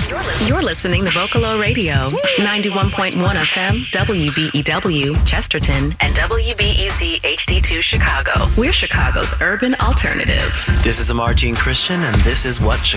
You're listening to Vocalo Radio, 91.1 FM, WBEW, Chesterton, and WBEZ HD2 Chicago. We're Chicago's urban alternative. This is Amar Jean Christian, and this is what